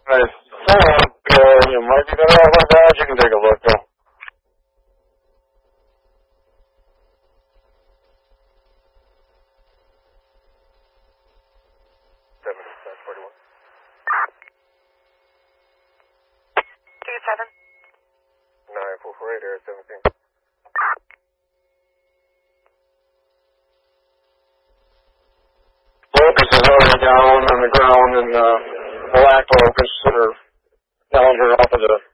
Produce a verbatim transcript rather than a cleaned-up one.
I think uh, you might be better off like that. You can take a look, though. seven, forty-one. two seven. nine four four eight, Air seventeen. Locust is already down on the ground, and uh, Black Locust, or Challenger off of the